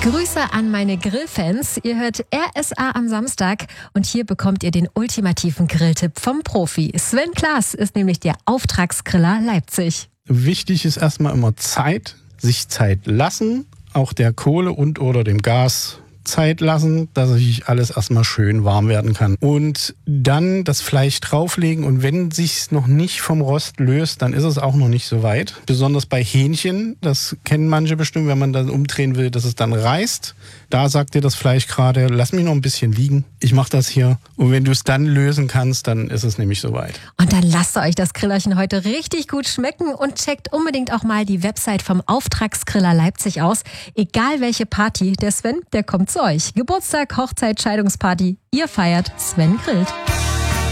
Grüße an meine Grillfans. Ihr hört RSA am Samstag und hier bekommt ihr den ultimativen Grilltipp vom Profi. Sven Klaas ist nämlich der Auftragsgriller Leipzig. Wichtig ist erstmal immer Zeit, sich Zeit lassen, auch der Kohle und oder dem Gas Zeit lassen, dass sich alles erstmal schön warm werden kann. Und dann das Fleisch drauflegen und wenn sich's noch nicht vom Rost löst, dann ist es auch noch nicht so weit. Besonders bei Hähnchen, das kennen manche bestimmt, wenn man dann umdrehen will, dass es dann reißt. Da sagt dir das Fleisch gerade, lass mich noch ein bisschen liegen, ich mache das hier. Und wenn du es dann lösen kannst, dann ist es nämlich soweit. Und dann lasst euch das Grillerchen heute richtig gut schmecken und checkt unbedingt auch mal die Website vom Auftragsgriller Leipzig aus. Egal welche Party, der Sven, der kommt zu euch. Geburtstag, Hochzeit, Scheidungsparty, ihr feiert, Sven grillt.